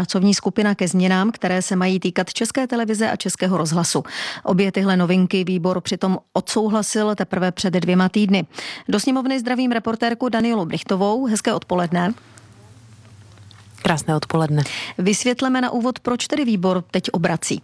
pracovní skupina ke změnám, které se mají týkat České televize a Českého rozhlasu. Obě tyhle novinky výbor přitom odsouhlasil teprve před 2 týdny. Do sněmovny zdravím reportérku Danielu Brychtovou. Hezké odpoledne. Krásné odpoledne. Vysvětleme na úvod, proč tedy výbor teď obrací.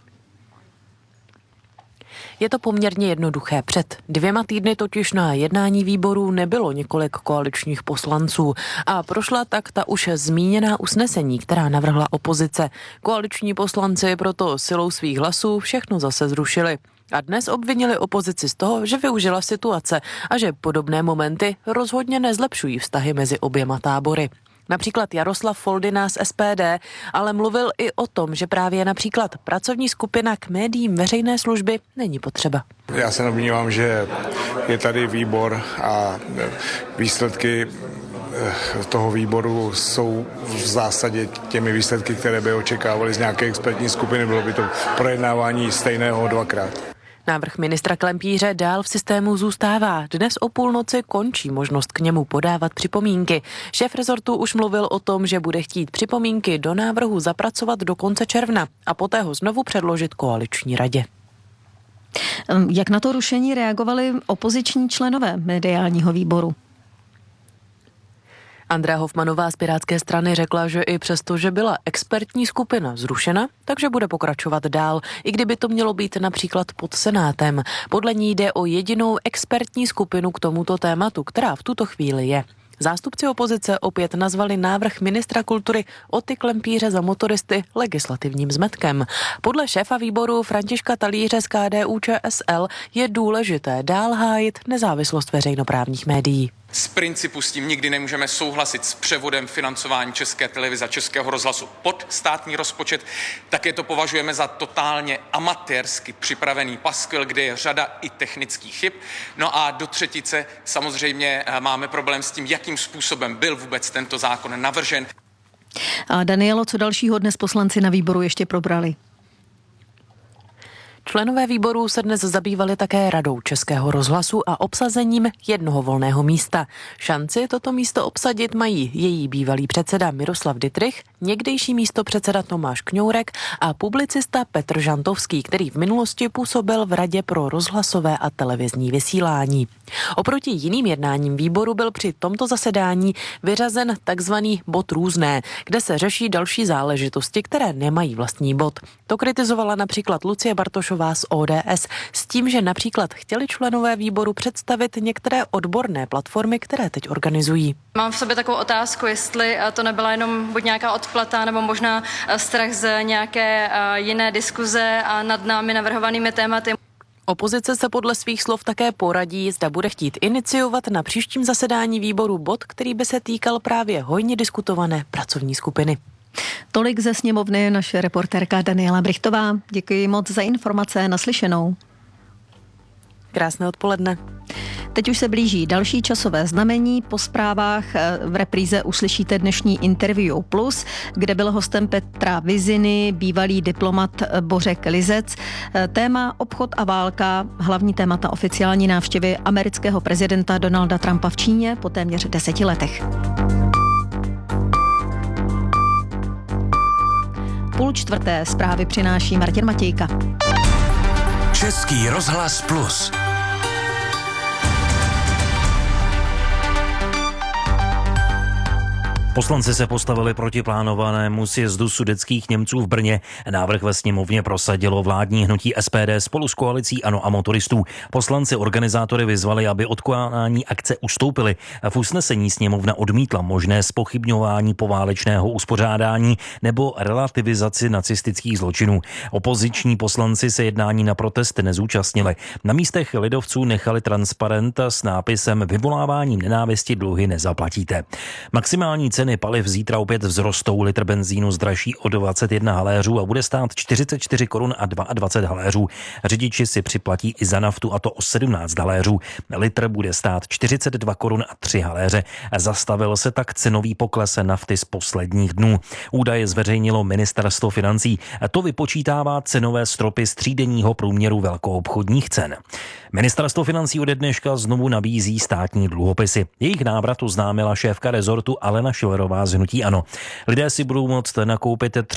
Je to poměrně jednoduché. Před 2 týdny totiž na jednání výboru nebylo několik koaličních poslanců a prošla tak ta už zmíněná usnesení, která navrhla opozice. Koaliční poslanci proto silou svých hlasů všechno zase zrušili. A dnes obvinili opozici z toho, že využila situace a že podobné momenty rozhodně nezlepšují vztahy mezi oběma tábory. Například Jaroslav Foldyna z SPD, ale mluvil i o tom, že právě například pracovní skupina k médiím veřejné služby není potřeba. Já se domnívám, že je tady výbor a výsledky toho výboru jsou v zásadě těmi výsledky, které by očekávali z nějaké expertní skupiny. Bylo by to projednávání stejného 2krát. Návrh ministra Klempíře dál v systému zůstává. Dnes o půlnoci končí možnost k němu podávat připomínky. Šéf rezortu už mluvil o tom, že bude chtít připomínky do návrhu zapracovat do konce června a poté ho znovu předložit koaliční radě. Jak na to rušení reagovali opoziční členové mediálního výboru? Andrea Hofmanová z Pirátské strany řekla, že i přesto, že byla expertní skupina zrušena, takže bude pokračovat dál, i kdyby to mělo být například pod Senátem. Podle ní jde o jedinou expertní skupinu k tomuto tématu, která v tuto chvíli je. Zástupci opozice opět nazvali návrh ministra kultury Oty Klempíře za motoristy legislativním zmetkem. Podle šéfa výboru Františka Talíře z KDU-ČSL je důležité dál hájit nezávislost veřejnoprávních médií. Z principu s tím nikdy nemůžeme souhlasit s převodem financování České televize a Českého rozhlasu pod státní rozpočet. Také to považujeme za totálně amatérsky připravený paskvil, kde je řada i technických chyb. No a do třetice samozřejmě máme problém s tím, jakým způsobem byl vůbec tento zákon navržen. A Danielo, co dalšího dnes poslanci na výboru ještě probrali? Členové výboru se dnes zabývali také radou Českého rozhlasu a obsazením jednoho volného místa. Šanci toto místo obsadit mají její bývalý předseda Miroslav Dittrich, někdejší místopředseda Tomáš Kňourek a publicista Petr Žantovský, který v minulosti působil v Radě pro rozhlasové a televizní vysílání. Oproti jiným jednáním výboru byl při tomto zasedání vyřazen takzvaný bod různé, kde se řeší další záležitosti, které nemají vlastní bod. To kritizovala například Lucie Bartošová z ODS s tím, že například chtěli členové výboru představit některé odborné platformy, které teď organizují. Mám v sobě takovou otázku, jestli to nebyla jenom buď nějaká odplata, nebo možná strach z nějaké jiné diskuze a nad námi navrhovanými tématy. Opozice se podle svých slov také poradí, zda bude chtít iniciovat na příštím zasedání výboru bod, který by se týkal právě hojně diskutované pracovní skupiny. Tolik ze sněmovny naše reportérka Daniela Brychtová. Děkuji moc za informace, naslyšenou. Krásné odpoledne. Teď už se blíží další časové znamení. Po zprávách v repríze uslyšíte dnešní Interview Plus, kde byl hostem Petra Viziny, bývalý diplomat Bořek Lizec. Téma obchod a válka, hlavní témata oficiální návštěvy amerického prezidenta Donalda Trumpa v Číně po téměř 10 letech. 3:30 zprávy přináší Martin Matějka. Český rozhlas Plus. Poslanci se postavili proti plánovanému sjezdu sudetských Němců v Brně. Návrh ve sněmovně prosadilo vládní hnutí SPD spolu s koalicí ANO a motoristů. Poslanci organizátory vyzvali, aby od konání akce ustoupili. V usnesení sněmovna odmítla možné zpochybňování poválečného uspořádání nebo relativizaci nacistických zločinů. Opoziční poslanci se jednání na protest nezúčastnili. Na místech lidovců nechali transparent s nápisem Vyvoláváním nenávisti dluhy nezaplatíte. Maximální ceny paliv zítra opět vzrostou. Litr benzínu zdraží o 21 haléřů a bude stát 44 korun a 22 haléřů. Řidiči si připlatí i za naftu, a to o 17 haléřů. Litr bude stát 42 korun a 3 haléře. Zastavil se tak cenový pokles nafty z posledních dnů. Údaje zveřejnilo ministerstvo financí. To vypočítává cenové stropy z třídenního průměru velkoobchodních cen. Ministerstvo financí ode dneška znovu nabízí státní dluhopisy. Jejich návrat oznámila šéfka rezortu Alena Schillerová z hnutí ANO. Lidé si budou moct nakoupit